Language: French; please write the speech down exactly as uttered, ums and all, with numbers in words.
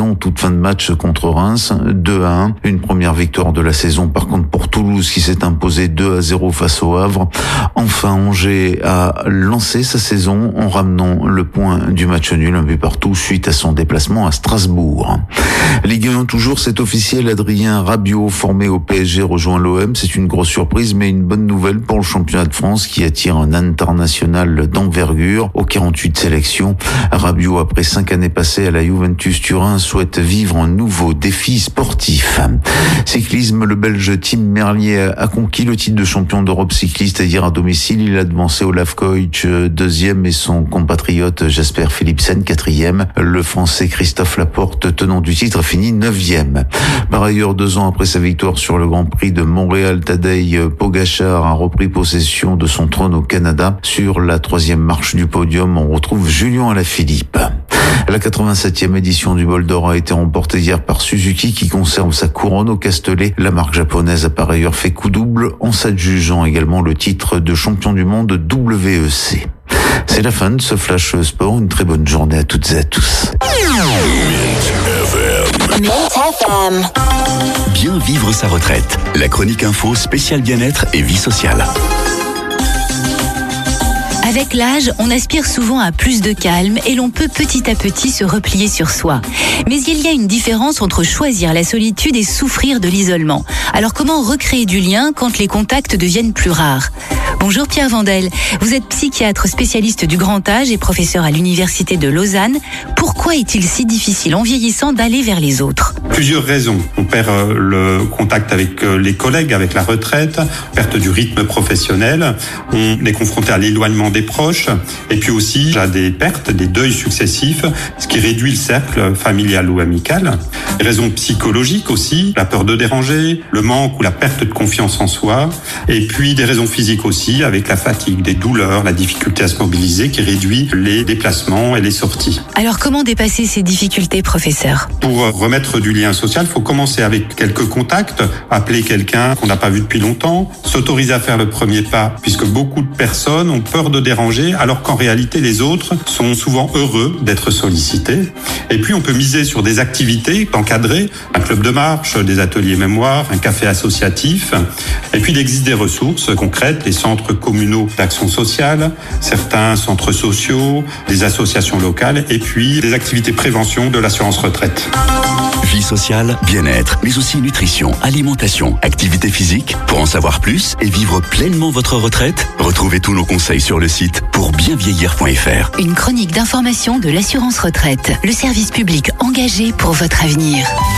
saison, toute fin de match contre Reims, deux à un. Une première victoire de la saison par contre pour Toulouse qui s'est imposé deux à zéro face au Havre. Enfin, Angers a lancé sa saison en ramenant le point du match nul, un but partout suite à son déplacement à Strasbourg. Ligue un toujours, c'est officiel, Adrien Rabiot formé au P S G rejoint l'O M. C'est une grosse surprise mais une bonne nouvelle pour le championnat de France qui attire un international d'envergure aux quarante-huit sélections. Rabiot, après cinq années passées à la Juventus Turin, souhaite vivre un nouveau défi sportif. Cyclisme, le Belge Tim Merlier a conquis le titre de champion d'Europe cycliste, c'est-à-dire à domicile. Il a devancé Olaf Koich deuxième et son compatriote Jasper Philipsen quatrième. Le Français Christophe Laporte, tenant du titre, finit neuvième. Par ailleurs, deux ans après sa victoire sur le Grand Prix de Montréal, Tadej Pogačar a repris possession de son trône au Canada. Sur la troisième marche du podium, on retrouve Julien Alaphilippe. La quatre-vingt-septième édition du Bol d'Or a été remportée hier par Suzuki qui conserve sa couronne au Castellet. La marque japonaise a par ailleurs fait coup double en s'adjugeant également le titre de champion du monde W E C. C'est la fin de ce Flash Sport. Une très bonne journée à toutes et à tous. Bien vivre sa retraite. La chronique info spéciale bien-être et vie sociale. Avec l'âge, on aspire souvent à plus de calme et l'on peut petit à petit se replier sur soi. Mais il y a une différence entre choisir la solitude et souffrir de l'isolement. Alors comment recréer du lien quand les contacts deviennent plus rares ? Bonjour Pierre Vandel, vous êtes psychiatre spécialiste du grand âge et professeur à l'université de Lausanne. Pourquoi est-il si difficile en vieillissant d'aller vers les autres ? Plusieurs raisons. On perd le contact avec les collègues, avec la retraite, perte du rythme professionnel, on est confronté à l'éloignement des proches et puis aussi à des pertes, des deuils successifs, ce qui réduit le cercle familial ou amical. Des raisons psychologiques aussi, la peur de déranger, le manque ou la perte de confiance en soi et puis des raisons physiques aussi avec la fatigue, des douleurs, la difficulté à se mobiliser qui réduit les déplacements et les sorties. Alors comment dépasser ces difficultés, professeur ? Pour remettre du lien social, il faut commencer avec quelques contacts, appeler quelqu'un qu'on n'a pas vu depuis longtemps, s'autoriser à faire le premier pas puisque beaucoup de personnes ont peur de déranger alors qu'en réalité les autres sont souvent heureux d'être sollicités. Et puis on peut miser sur des activités encadrées, un club de marche, des ateliers mémoire, un café associatif. Et puis il existe des ressources concrètes, les centres communaux d'action sociale, certains centres sociaux, des associations locales et puis des activités prévention de l'assurance retraite. Vie sociale, bien-être, mais aussi nutrition, alimentation, activité physique. Pour en savoir plus et vivre pleinement votre retraite, retrouvez tous nos conseils sur le site pour bien vieillir point f r. Une chronique d'information de l'assurance retraite, le service public engagé pour votre avenir.